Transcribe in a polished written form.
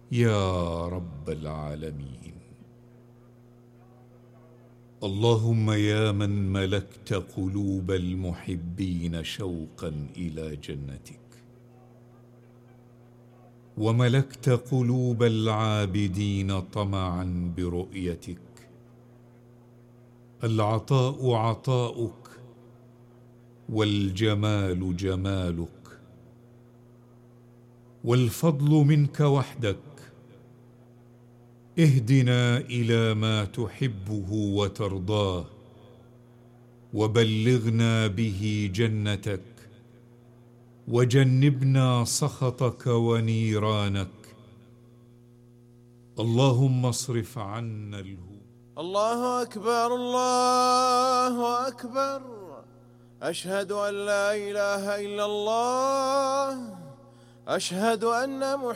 يا رب العالمين. اللهم يا من ملكت قلوب المحبين شوقا إلى جنتك، وملكت قلوب العابدين طمعا برؤيتك، العطاء عطاؤك والجمال جمالك والفضل منك وحدك. اهدنا إلى ما تحبه وترضاه، وبلغنا به جنتك، وجنبنا سخطك ونيرانك. اللهم اصرف عنا الهموم. الله أكبر الله أكبر، أشهد أن لا إله إلا الله، أشهد أن محمدا